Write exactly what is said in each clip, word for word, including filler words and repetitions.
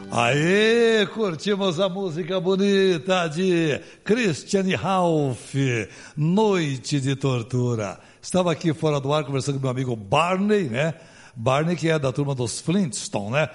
Aê, curtimos a música bonita de Christian Ralph, Noite de Tortura. Estava aqui fora do ar conversando com meu amigo Barney, né? Barney, que é da turma dos Flintstones, né?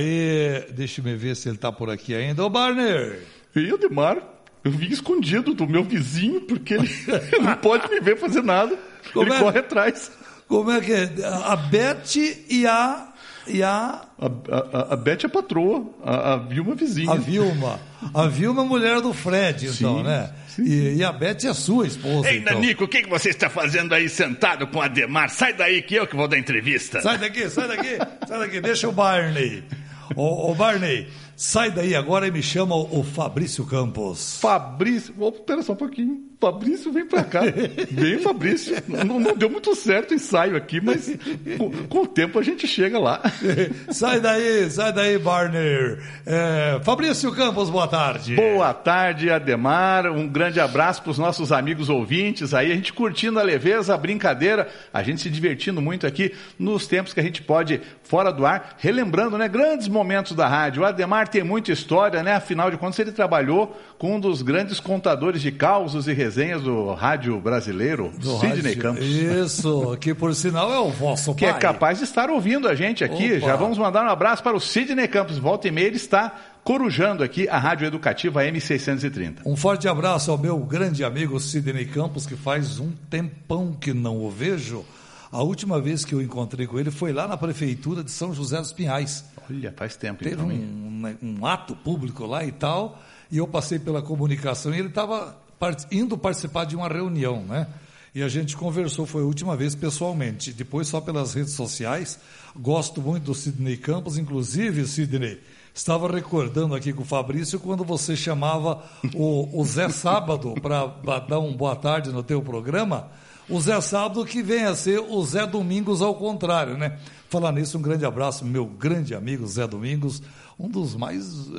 Aí, deixa eu ver se ele tá por aqui ainda. Ô, Barney! E Ademar, eu vim escondido do meu vizinho, porque ele não pode me ver fazer nada. Como ele é? Corre atrás. Como é que é? A Beth e a... E a... A, a, a Beth é a patroa, a, a Vilma é vizinha. A Vilma. A Vilma é mulher do Fred, então, sim, né? Sim. E, e a Beth é sua esposa. Ei, então. Nanico, o que, que você está fazendo aí sentado com o Ademar? Sai daí que eu que vou dar entrevista. Sai daqui, sai daqui, sai daqui, deixa o Barney. Ô, ô Barney, sai daí agora e me chama o, o Fabrício Campos. Fabrício? Oh, pera só um pouquinho. Fabrício, vem pra cá. Vem, Fabrício. Não, não deu muito certo o ensaio aqui, mas com, com o tempo a gente chega lá. Sai daí, sai daí, Barney. É, Fabrício Campos, boa tarde. Boa tarde, Ademar. Um grande abraço para os nossos amigos ouvintes aí. A gente curtindo a leveza, a brincadeira, a gente se divertindo muito aqui nos tempos que a gente pode, fora do ar, relembrando, né, grandes momentos da rádio. O Ademar tem muita história, né? Afinal de contas, ele trabalhou com um dos grandes contadores de causos e resenhas do rádio brasileiro, do Sidney rádio, Campos. Isso, que por sinal é o vosso que pai. Que é capaz de estar ouvindo a gente aqui. Opa. Já vamos mandar um abraço para o Sidney Campos. Volta e meia, ele está corujando aqui a Rádio Educativa M seiscentos e trinta. Um forte abraço ao meu grande amigo Sidney Campos, que faz um tempão que não o vejo. A última vez que eu encontrei com ele foi lá na prefeitura de São José dos Pinhais. Olha, faz tempo. Teve então, um, um ato público lá e tal, e eu passei pela comunicação e ele estava part... indo participar de uma reunião, né? E a gente conversou, foi a última vez pessoalmente, depois só pelas redes sociais. Gosto muito do Sidney Campos, inclusive, Sidney, estava recordando aqui com o Fabrício quando você chamava o, o Zé Sábado para dar um boa tarde no teu programa. O Zé Sábado que vem a ser o Zé Domingos ao contrário, né? Falar nisso, um grande abraço, meu grande amigo Zé Domingos, um dos mais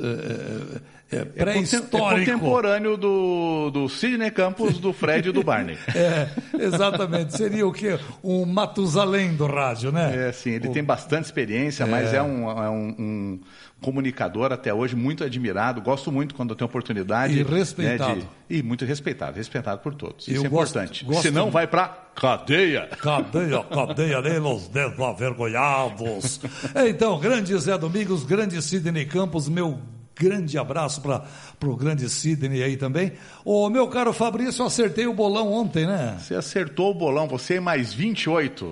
é, é, pré-históricos. É contemporâneo do, do Sidney Campos, do Fred e do Barney. É, exatamente. Seria o quê? Um Matusalém do rádio, né? É, sim, ele o... tem bastante experiência, é. mas é um... É um, um... comunicador até hoje, muito admirado, gosto muito quando eu tenho oportunidade. E respeitado. Né, de, e muito respeitado, respeitado por todos. Eu Isso é gosto, importante. Gosto Senão muito. vai para cadeia. Cadeia, cadeia deles, desavergonhados. Então, grande Zé Domingos, grande Sidney Campos, meu grande abraço para o grande Sidney aí também. Ô, meu caro Fabrício, eu acertei o bolão ontem, né? Você acertou o bolão, você é mais vinte e oito.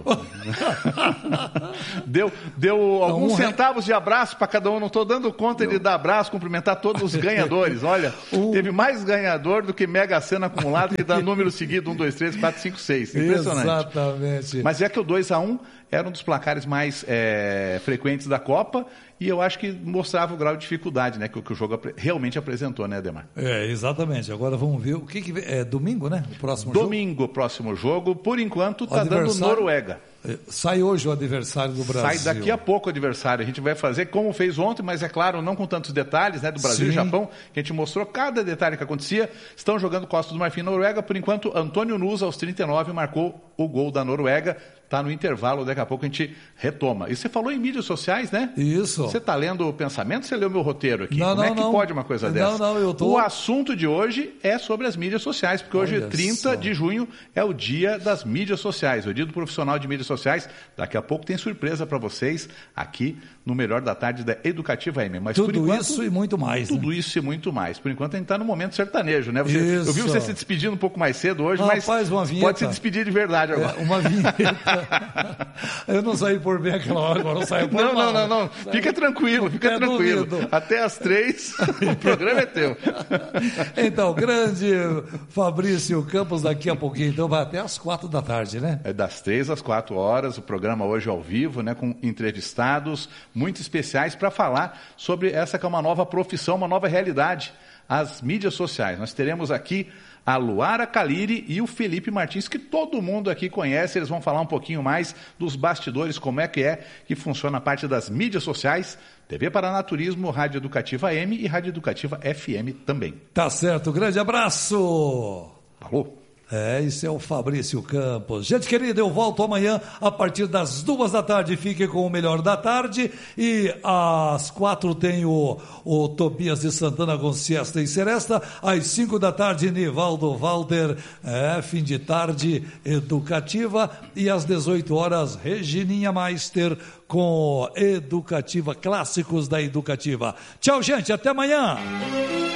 deu deu alguns um centavos de abraço para cada um, não estou dando conta deu. de dar abraço, cumprimentar todos os ganhadores. Olha, um... teve mais ganhador do que Mega Sena acumulado, que dá número seguido, um, dois, três, quatro, cinco, seis. Impressionante. Exatamente. Mas é que o dois a um era um dos placares mais é, frequentes da Copa, e eu acho que mostrava o grau de dificuldade, né, que, que o jogo ap- realmente apresentou, né, Ademar? É, exatamente. Agora vamos ver o que, que é domingo, né? O próximo domingo, jogo? próximo jogo. Por enquanto, está dando Noruega. Sai hoje o adversário do Brasil. Sai daqui a pouco o adversário. A gente vai fazer como fez ontem, mas é claro, não com tantos detalhes, né, do Brasil Sim. e Japão, que a gente mostrou cada detalhe que acontecia. Estão jogando Costa do Marfim e Noruega. Por enquanto, Antônio Nunes, aos trinta e nove, marcou o gol da Noruega. Está no intervalo, daqui a pouco a gente retoma. E você falou em mídias sociais, né? Isso. Você está lendo o pensamento, você leu meu roteiro aqui? Não, Como não, é que não. pode uma coisa não, dessa? Não, eu tô... O assunto de hoje é sobre as mídias sociais, porque hoje, Olha trinta só. de junho, é o dia das mídias sociais, o dia do profissional de mídias sociais. Daqui a pouco tem surpresa para vocês aqui no Melhor da Tarde da Educativa M. Mas tudo por enquanto, isso e muito mais. Tudo né? isso e muito mais. Por enquanto a gente está no momento sertanejo, né? Você, isso. Eu vi você se despedindo um pouco mais cedo hoje, Rapaz, mas uma vinheta. pode se despedir de verdade agora. É, uma vinheta. Eu não saí por bem aquela hora, agora eu saio por Não, mal. não, não, não. Fica tranquilo, fica é tranquilo. Duvido. Até às três, o programa é teu. Então, grande Fabrício Campos, daqui a pouquinho, então vai até às quatro da tarde, né? É das três às quatro horas, o programa hoje ao vivo, né, com entrevistados muito especiais para falar sobre essa que é uma nova profissão, uma nova realidade, as mídias sociais. Nós teremos aqui a Luara Caliri e o Felipe Martins, que todo mundo aqui conhece. Eles vão falar um pouquinho mais dos bastidores, como é que é que funciona a parte das mídias sociais. T V Paranaturismo, Rádio Educativa M e Rádio Educativa F M também. Tá certo, grande abraço! Alô? É, isso é o Fabrício Campos. Gente querida, eu volto amanhã a partir das duas da tarde. Fique com o melhor da tarde. E às quatro tem o, o Tobias de Santana com Siesta e Seresta. Às cinco da tarde, Nivaldo Walter, é, fim de tarde educativa. E às dezoito horas, Regininha Meister com Educativa, clássicos da Educativa. Tchau, gente, até amanhã.